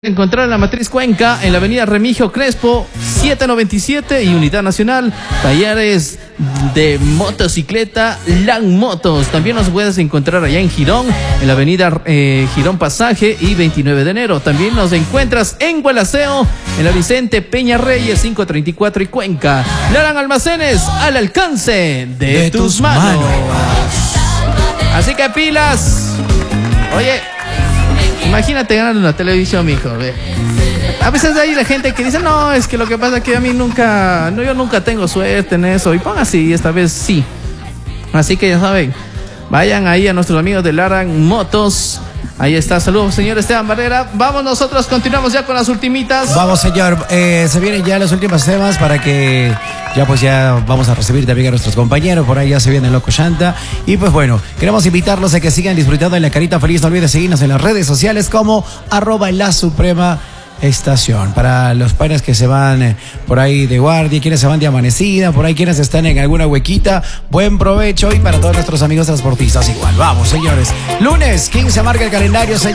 Encontrar en la Matriz Cuenca, en la avenida Remigio Crespo, 797 y Unidad Nacional, talleres de motocicleta LAN Motos. También nos puedes encontrar allá en Girón, en la avenida Girón Pasaje y 29 de enero. También nos encuentras en Gualaceo, en la Vicente Peña Reyes, 534 y Cuenca. LAN Almacenes, al alcance de tus manos. Así que pilas. Oye, imagínate ganando una televisión, mijo. Ve. A veces hay la gente que dice, no, es que lo que pasa es que a mí yo nunca tengo suerte en eso. Y ponga así, esta vez sí. Así que ya saben, vayan ahí a nuestros amigos de LAN Motos. Ahí está, saludos señor Esteban Barrera. Vamos nosotros, continuamos ya con las ultimitas. Vamos señor, se vienen ya los últimos temas para que ya vamos a recibir también a nuestros compañeros. Por ahí ya se viene el Loco Shanta. Y pues bueno, queremos invitarlos a que sigan disfrutando en La Carita Feliz. No olviden seguirnos en las redes sociales como @LaSuprema Estación. Para los padres que se van por ahí de guardia, quienes se van de amanecida, por ahí quienes están en alguna huequita, buen provecho. Y para todos nuestros amigos transportistas igual. Vamos señores, lunes 15 marca el calendario.